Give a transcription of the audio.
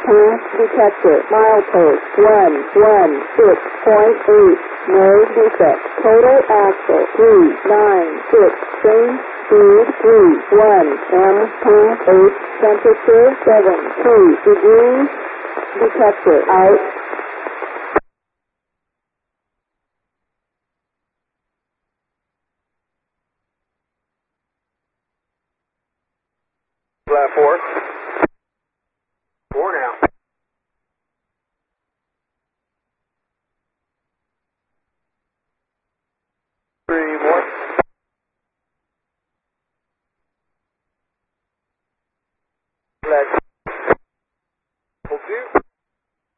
pass detector. Milepost 116.8. No defect. Total axle 396. Change speed 31. M pass 8. Temperature 73 degrees. Detector out.